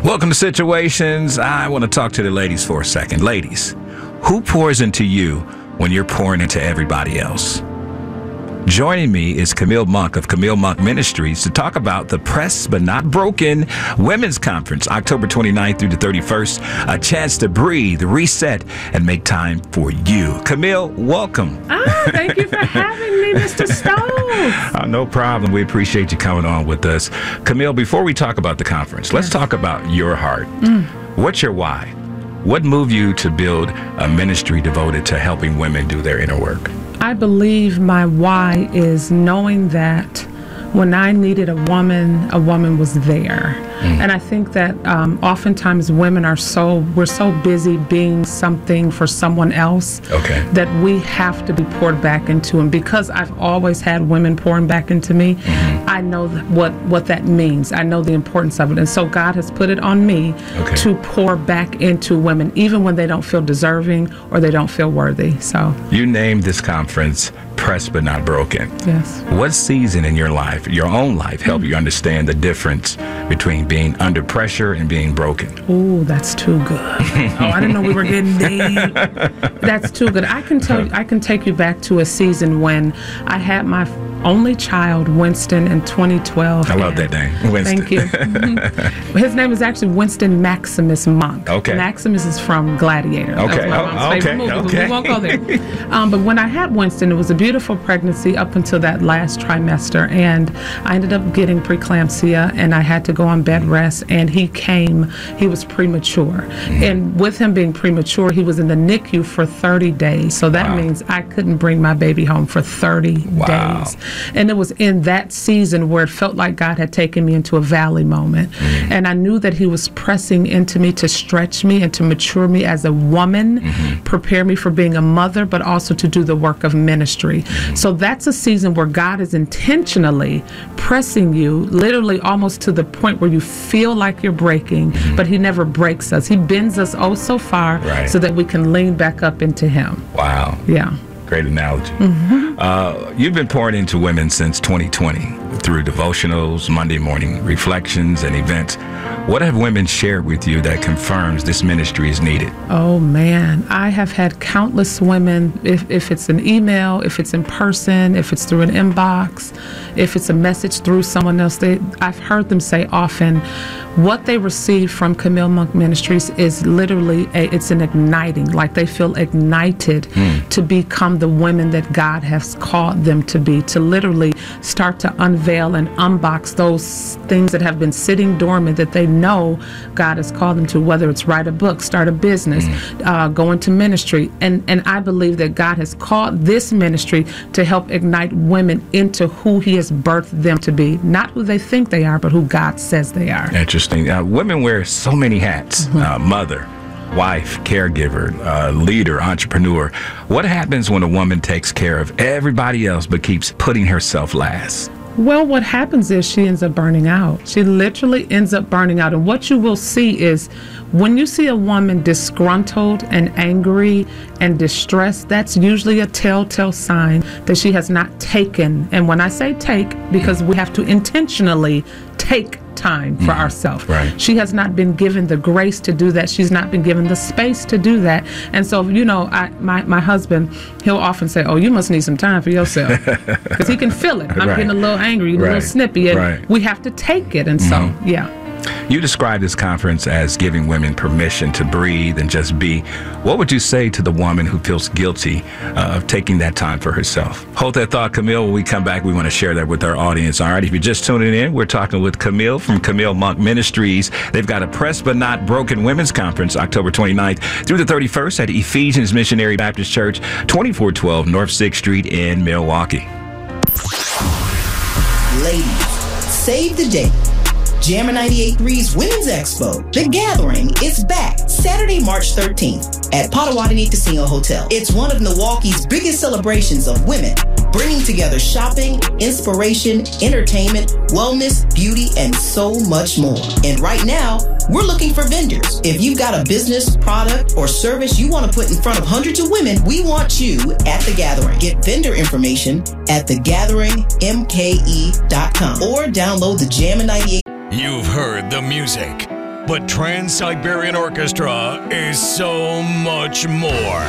Welcome to Situations. I want to talk to the ladies for a second. Ladies, who pours into you when you're pouring into everybody else? Joining me is Camille Monk of Camille Monk Ministries to talk about the Pressed But Not Broken Women's Conference, October 29th through the 31st. A chance to breathe, reset, and make time for you. Camille, welcome. Thank you for having me, Mr. Stone. No problem. We appreciate you coming on with us. Camille, before we talk about the conference, let's talk about your heart. What's your why? What moved you to build a ministry devoted to helping women do their inner work? I believe my why is knowing that when I needed a woman was there. And I think that oftentimes women we're so busy being something for someone else that we have to be poured back into. And because I've always had women pouring back into me, I know what that means. I know the importance of it. And so God has put it on me to pour back into women, even when they don't feel deserving or they don't feel worthy. So you named this conference Pressed But Not Broken. Yes. What season in your life, your own life, helped you understand the difference between being under pressure and being broken? Oh, that's too good. I didn't know we were getting deep. That's too good. I can take you back to a season when I had my only child, Winston, in 2012. I love that name, Winston. Thank you. His name is actually Winston Maximus Monk. Maximus is from Gladiator. That was my mom's favorite movie, but we won't go there. But when I had Winston, it was a beautiful pregnancy up until that last trimester, and I ended up getting preeclampsia, and I had to go on bed rest, and he was premature. And with him being premature, he was in the NICU for 30 days. So that means I couldn't bring my baby home for 30 days. And it was in that season where it felt like God had taken me into a valley moment. And I knew that he was pressing into me to stretch me and to mature me as a woman, prepare me for being a mother, but also to do the work of ministry. So that's a season where God is intentionally pressing you, literally almost to the point where you feel like you're breaking, but he never breaks us. He bends us oh so far so that we can lean back up into him. Wow. Yeah. Great analogy. You've been pouring into women since 2020 through devotionals, Monday morning reflections, and events. What have women shared with you that confirms this ministry is needed? Oh, man. I have had countless women, if it's an email, if it's in person, if it's through an inbox, if it's a message through someone else, I've heard them say often, what they receive from Camille Monk Ministries is literally, it's an igniting, like they feel ignited to become the women that God has called them to be, to literally start to unveil and unbox those things that have been sitting dormant that they know God has called them to, whether it's write a book, start a business, go into ministry. And I believe that God has called this ministry to help ignite women into who he has birthed them to be, not who they think they are, but who God says they are. Interesting. Women wear so many hats, mother, wife, caregiver, leader, entrepreneur. What happens when a woman takes care of everybody else but keeps putting herself last? Well, what happens is she ends up burning out. She literally ends up burning out. And what you will see is when you see a woman disgruntled and angry and distressed, that's usually a telltale sign that she has not taken. And when I say take, because we have to intentionally take time for ourselves. She has not been given the grace to do that. She's not been given the space to do that. And so, you know, my husband, he'll often say, oh, you must need some time for yourself. Because he can feel it. I'm getting a little angry, a little snippy, and we have to take it. And so, yeah. You described this conference as giving women permission to breathe and just be. What would you say to the woman who feels guilty of taking that time for herself? Hold that thought, Camille. When we come back, we want to share that with our audience. All right, if you're just tuning in, we're talking with Camille from Camille Monk Ministries. They've got a Pressed But Not Broken Women's Conference, October 29th through the 31st at Ephesians Missionary Baptist Church, 2412 North 6th Street in Milwaukee. Ladies, save the date. Jammer 98.3's Women's Expo, The Gathering, is back Saturday, March 13th at Potawatomi Casino Hotel. It's one of Milwaukee's biggest celebrations of women, bringing together shopping, inspiration, entertainment, wellness, beauty, and so much more. And right now, we're looking for vendors. If you've got a business, product, or service you want to put in front of hundreds of women, we want you at The Gathering. Get vendor information at thegatheringmke.com or download the Jammer 98. You've heard the music. But Trans-Siberian Orchestra is so much more.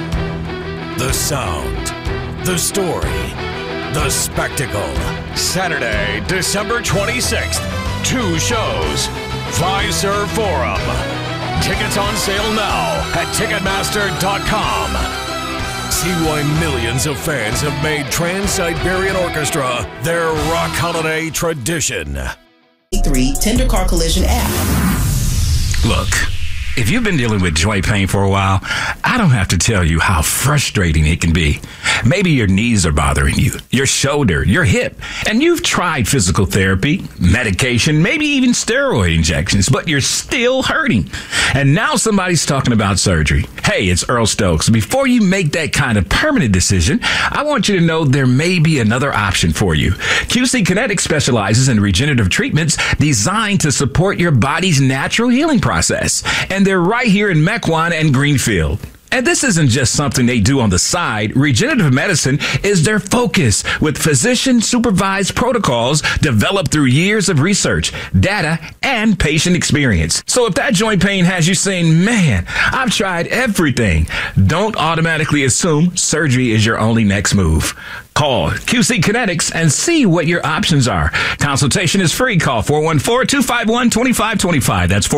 The sound, the story, the spectacle. Saturday, December 26th, 2 shows, Fiserv Forum. Tickets on sale now at Ticketmaster.com. See why millions of fans have made Trans-Siberian Orchestra their rock holiday tradition. 3 Tender Car Collision app. Look, if you've been dealing with joint pain for a while, I don't have to tell you how frustrating it can be. Maybe your knees are bothering you, your shoulder, your hip, and you've tried physical therapy, medication, maybe even steroid injections, but you're still hurting. And now somebody's talking about surgery. Hey, it's Earl Stokes. Before you make that kind of permanent decision, I want you to know there may be another option for you. QC Kinetics specializes in regenerative treatments designed to support your body's natural healing process. And they're right here in Mequon and Greenfield. And this isn't just something they do on the side. Regenerative medicine is their focus, with physician-supervised protocols developed through years of research, data, and patient experience. So if that joint pain has you saying, man, I've tried everything, don't automatically assume surgery is your only next move. Call QC Kinetics and see what your options are. Consultation is free. Call 414-251-2525. That's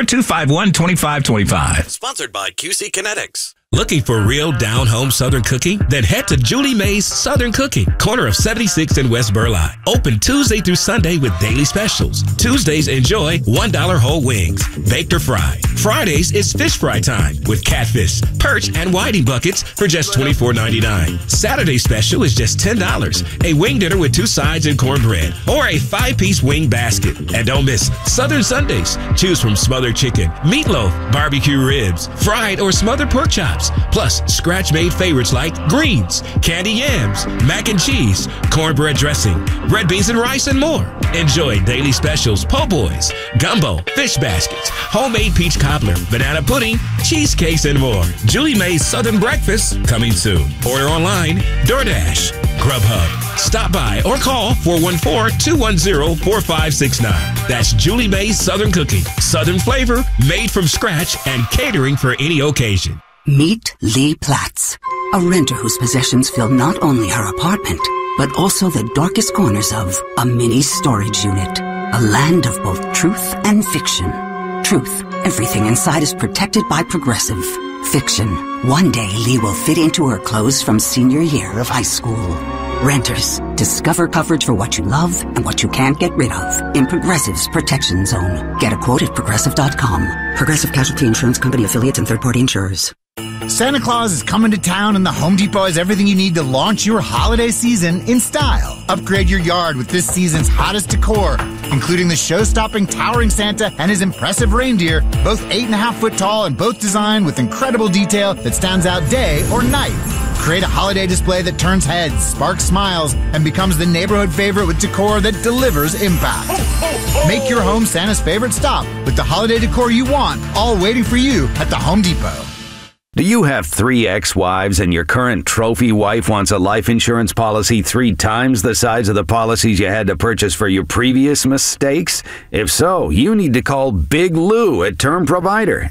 414-251-2525. Sponsored by QC Kinetics. Looking for real down-home Southern cooking? Then head to Julie Mae's Southern Cooking, corner of 76th and West Burleigh. Open Tuesday through Sunday with daily specials. Tuesdays, enjoy $1 whole wings, baked or fried. Fridays is fish fry time with catfish, perch, and whiting buckets for just $24.99. Saturday special is just $10, a wing dinner with 2 sides and cornbread, or a 5-piece wing basket. And don't miss Southern Sundays. Choose from smothered chicken, meatloaf, barbecue ribs, fried or smothered pork chops, plus scratch-made favorites like greens, candy yams, mac and cheese, cornbread dressing, red beans and rice, and more. Enjoy daily specials, po' boys, gumbo, fish baskets, homemade peach cobbler, banana pudding, cheesecakes, and more. Julie Mae's Southern Breakfast coming soon. Order online, DoorDash, Grubhub. Stop by or call 414-210-4569. That's Julie Mae's Southern Cooking. Southern flavor, made from scratch, and catering for any occasion. Meet Lee Platts, a renter whose possessions fill not only her apartment, but also the darkest corners of a mini storage unit. A land of both truth and fiction. Truth, everything inside is protected by Progressive. Fiction, one day Lee will fit into her clothes from senior year of high school. Renters, discover coverage for what you love and what you can't get rid of in Progressive's Protection Zone. Get a quote at Progressive.com. Progressive Casualty Insurance Company affiliates and third-party insurers. Santa Claus is coming to town, and the Home Depot has everything you need to launch your holiday season in style. Upgrade your yard with this season's hottest decor, including the show-stopping towering Santa and his impressive reindeer, both 8.5 foot tall and both designed with incredible detail that stands out day or night. Create a holiday display that turns heads, sparks smiles, and becomes the neighborhood favorite with decor that delivers impact. Make your home Santa's favorite stop with the holiday decor you want, all waiting for you at the Home Depot. Do you have 3 ex-wives and your current trophy wife wants a life insurance policy 3 times the size of the policies you had to purchase for your previous mistakes? If so, you need to call Big Lou at Term Provider,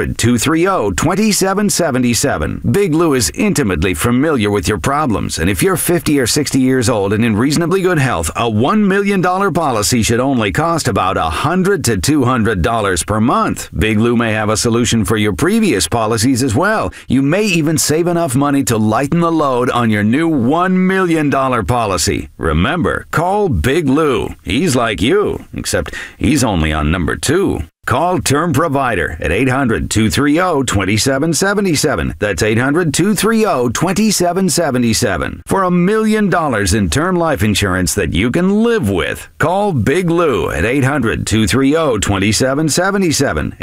800-230-2777. Big Lou is intimately familiar with your problems, and if you're 50 or 60 years old and in reasonably good health, a $1 million policy should only cost about $100 to $200 per month. Big Lou may have a solution for your previous policies as well. You may even save enough money to lighten the load on your new $1 million policy. Remember, call Big Lou. He's like you, except he's only on number 2. Call Term Provider at 800-230-2777. That's 800-230-2777 for $1 million in term life insurance that you can live with. Call Big Lou at 800-230-2777.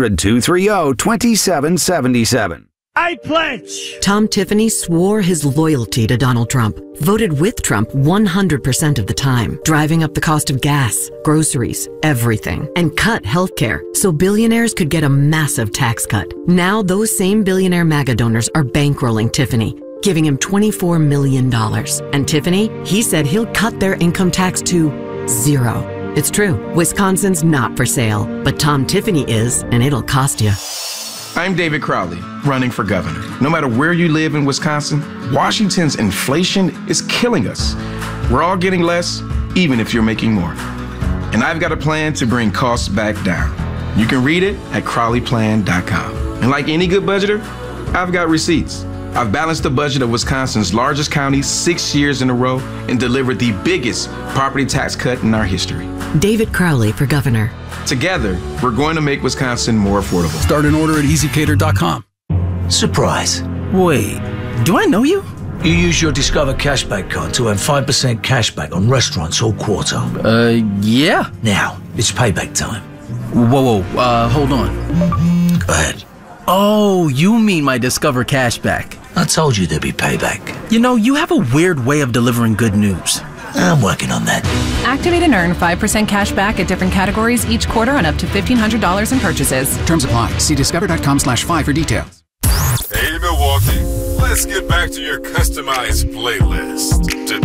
800-230-2777. I pledge! Tom Tiffany swore his loyalty to Donald Trump, voted with Trump 100% of the time, driving up the cost of gas, groceries, everything, and cut healthcare so billionaires could get a massive tax cut. Now those same billionaire MAGA donors are bankrolling Tiffany, giving him $24 million. And Tiffany, he said he'll cut their income tax to 0. It's true. Wisconsin's not for sale, but Tom Tiffany is, and it'll cost you. I'm David Crowley, running for governor. No matter where you live in Wisconsin, Washington's inflation is killing us. We're all getting less, even if you're making more. And I've got a plan to bring costs back down. You can read it at CrowleyPlan.com. And like any good budgeter, I've got receipts. I've balanced the budget of Wisconsin's largest county 6 years in a row and delivered the biggest property tax cut in our history. David Crowley for governor. Together, we're going to make Wisconsin more affordable. Start an order at EasyCater.com. Surprise. Wait, do I know you? You use your Discover Cashback card to earn 5% cashback on restaurants all quarter. Yeah. Now, it's payback time. Whoa, hold on. Go ahead. Oh, you mean my Discover Cashback. I told you there'd be payback. You know, you have a weird way of delivering good news. I'm working on that. Activate and earn 5% cash back at different categories each quarter on up to $1,500 in purchases. Terms apply. See discover.com/5 for details. Hey, Milwaukee, let's get back to your customized playlist.